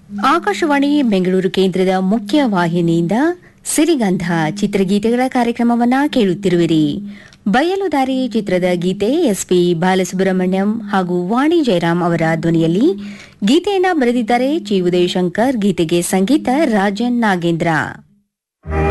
ಆಕಾಶವಾಣಿ ಬೆಂಗಳೂರು ಕೇಂದ್ರದ ಮುಖ್ಯ ವಾಹಿನಿಯಿಂದ ಸಿರಿಗಂಧ ಚಿತ್ರಗೀತೆಗಳ ಕಾರ್ಯಕ್ರಮವನ್ನ ಕೇಳುತ್ತಿರುವಿರಿ. ಬಯಲುದಾರಿ ಚಿತ್ರದ ಗೀತೆ ಎಸ್ಪಿ ಬಾಲಸುಬ್ರಹ್ಮಣ್ಯಂ ಹಾಗೂ ವಾಣಿ ಜಯರಾಮ್ ಅವರ ಧ್ವನಿಯಲ್ಲಿ. ಗೀತೆಯನ್ನ ಬರೆದಿದ್ದಾರೆ ಚಿ ಉದಯಶಂಕರ್, ಗೀತೆಗೆ ಸಂಗೀತ ರಾಜನ್ ನಾಗೇಂದ್ರ.